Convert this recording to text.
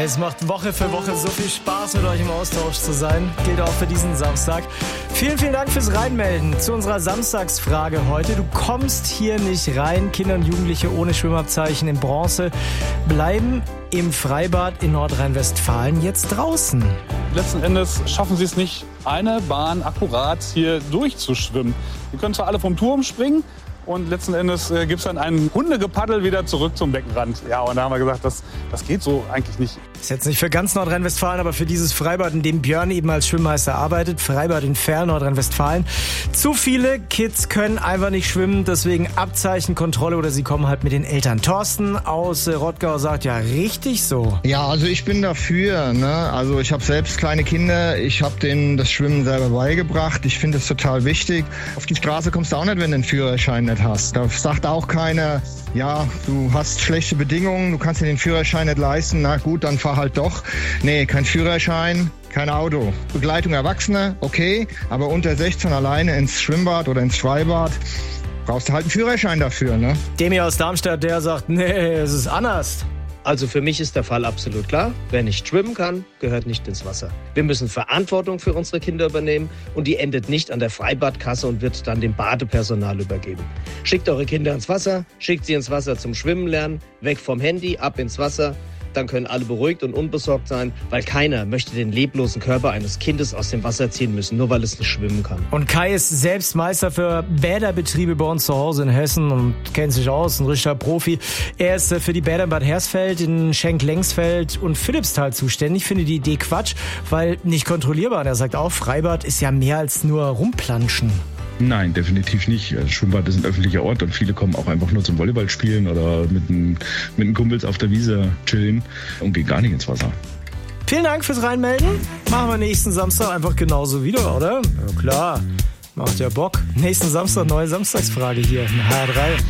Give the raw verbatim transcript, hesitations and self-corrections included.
Es macht Woche für Woche so viel Spaß, mit euch im Austausch zu sein. Gilt auch für diesen Samstag. Vielen, vielen Dank fürs Reinmelden zu unserer Samstagsfrage heute. Du kommst hier nicht rein. Kinder und Jugendliche ohne Schwimmabzeichen in Bronze bleiben im Freibad in Nordrhein-Westfalen jetzt draußen. Letzten Endes schaffen sie es nicht, eine Bahn akkurat hier durchzuschwimmen. Die können zwar alle vom Turm springen, und letzten Endes äh, gibt es dann ein Hundegepaddel wieder zurück zum Beckenrand. Ja, und da haben wir gesagt, das, das geht so eigentlich nicht. Ist jetzt nicht für ganz Nordrhein-Westfalen, aber für dieses Freibad, in dem Björn eben als Schwimmmeister arbeitet. Freibad in Ferl, Nordrhein-Westfalen. Zu viele Kids können einfach nicht schwimmen, deswegen Abzeichenkontrolle oder sie kommen halt mit den Eltern. Thorsten aus äh, Rottgau sagt, ja, richtig so. Ja, also ich bin dafür. Ne? Also ich habe selbst kleine Kinder. Ich habe denen das Schwimmen selber beigebracht. Ich finde es total wichtig. Auf die Straße kommst du auch nicht, wenn du einen Führerschein nicht hast. Da sagt auch keiner, ja, du hast schlechte Bedingungen, du kannst dir den Führerschein nicht leisten, na gut, dann fahr halt doch. Nee, kein Führerschein, kein Auto. Begleitung Erwachsene, okay, aber unter sechzehn alleine ins Schwimmbad oder ins Freibad, brauchst du halt einen Führerschein dafür, ne? Demi aus Darmstadt, der sagt, nee, es ist anders. Also für mich ist der Fall absolut klar. Wer nicht schwimmen kann, gehört nicht ins Wasser. Wir müssen Verantwortung für unsere Kinder übernehmen und die endet nicht an der Freibadkasse und wird dann dem Badepersonal übergeben. Schickt eure Kinder ins Wasser, schickt sie ins Wasser zum Schwimmen lernen, weg vom Handy, ab ins Wasser. Dann können alle beruhigt und unbesorgt sein, weil keiner möchte den leblosen Körper eines Kindes aus dem Wasser ziehen müssen, nur weil es nicht schwimmen kann. Und Kai ist selbst Meister für Bäderbetriebe bei uns zu Hause in Hessen und kennt sich aus, ein richtiger Profi. Er ist für die Bäder in Bad Hersfeld, in Schenk-Lengsfeld und Philippsthal zuständig. Ich finde die Idee Quatsch, weil nicht kontrollierbar. Und er sagt auch, Freibad ist ja mehr als nur rumplanschen. Nein, definitiv nicht. Das Schwimmbad ist ein öffentlicher Ort und viele kommen auch einfach nur zum Volleyball spielen oder mit den, mit den Kumpels auf der Wiese chillen und gehen gar nicht ins Wasser. Vielen Dank fürs Reinmelden. Machen wir nächsten Samstag einfach genauso wieder, oder? Ja klar, macht ja Bock. Nächsten Samstag neue Samstagsfrage hier in H R drei.